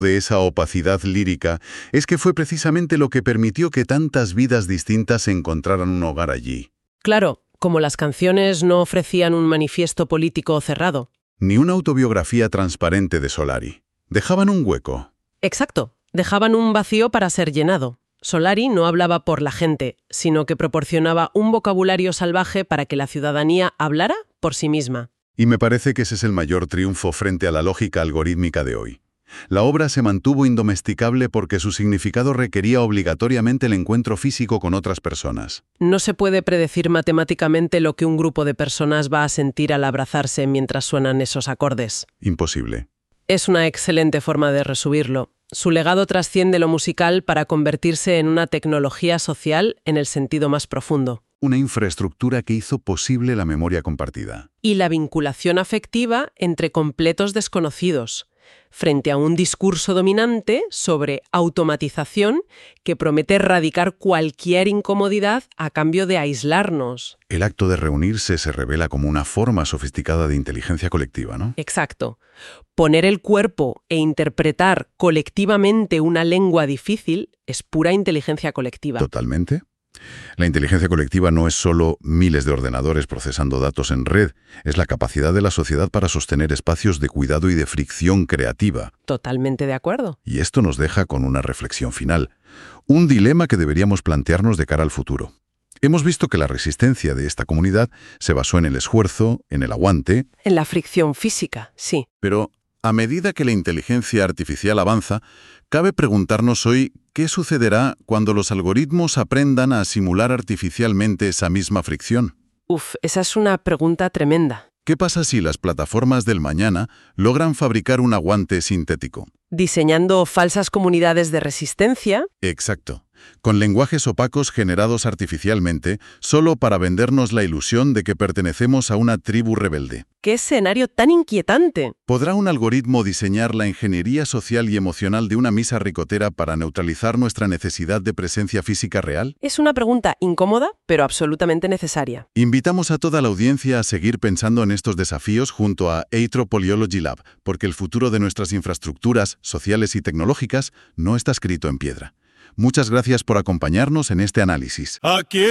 de esa opacidad lírica es que fue precisamente lo que permitió que tantas vidas distintas encontraran un hogar allí. Claro, como las canciones no ofrecían un manifiesto político cerrado. Ni una autobiografía transparente de Solari. Dejaban un hueco. Exacto, dejaban un vacío para ser llenado. Solari no hablaba por la gente, sino que proporcionaba un vocabulario salvaje para que la ciudadanía hablara por sí misma. Y me parece que ese es el mayor triunfo frente a la lógica algorítmica de hoy. La obra se mantuvo indomesticable porque su significado requería obligatoriamente el encuentro físico con otras personas. No se puede predecir matemáticamente lo que un grupo de personas va a sentir al abrazarse mientras suenan esos acordes. Imposible. Es una excelente forma de resumirlo. Su legado trasciende lo musical para convertirse en una tecnología social en el sentido más profundo. Una infraestructura que hizo posible la memoria compartida. Y la vinculación afectiva entre completos desconocidos, frente a un discurso dominante sobre automatización que promete erradicar cualquier incomodidad a cambio de aislarnos. El acto de reunirse se revela como una forma sofisticada de inteligencia colectiva, ¿no? Exacto. Poner el cuerpo e interpretar colectivamente una lengua difícil es pura inteligencia colectiva. Totalmente. La inteligencia colectiva no es solo miles de ordenadores procesando datos en red, es la capacidad de la sociedad para sostener espacios de cuidado y de fricción creativa. Totalmente de acuerdo. Y esto nos deja con una reflexión final, un dilema que deberíamos plantearnos de cara al futuro. Hemos visto que la resistencia de esta comunidad se basó en el esfuerzo, en el aguante. En la fricción física, sí. Pero a medida que la inteligencia artificial avanza, cabe preguntarnos hoy qué sucederá cuando los algoritmos aprendan a simular artificialmente esa misma fricción. Esa es una pregunta tremenda. ¿Qué pasa si las plataformas del mañana logran fabricar un aguante sintético? Diseñando falsas comunidades de resistencia. Exacto. Con lenguajes opacos generados artificialmente, solo para vendernos la ilusión de que pertenecemos a una tribu rebelde. ¡Qué escenario tan inquietante! ¿Podrá un algoritmo diseñar la ingeniería social y emocional de una misa ricotera para neutralizar nuestra necesidad de presencia física real? Es una pregunta incómoda, pero absolutamente necesaria. Invitamos a toda la audiencia a seguir pensando en estos desafíos junto a Anthropology Lab, porque el futuro de nuestras infraestructuras sociales y tecnológicas no está escrito en piedra. Muchas gracias por acompañarnos en este análisis.